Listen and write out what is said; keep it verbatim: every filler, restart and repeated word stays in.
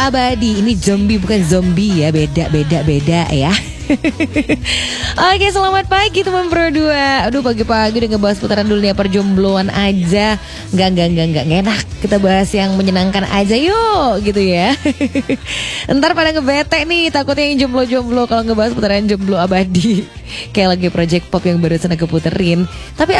abadi. Ini zombie bukan zombie ya, beda beda beda ya. Oke, selamat pagi teman Pro dua. Aduh, pagi-pagi udah ngebahas putaran dunia perjombloan aja. Enggak, enggak, enggak, enggak enak. Kita bahas yang menyenangkan aja yuk, gitu ya. Ntar pada ngebete nih, takutnya yang jomblo-jomblo kalau ngebahas putaran jomblo abadi. Kayak lagi project pop yang barusan aku puterin. Tapi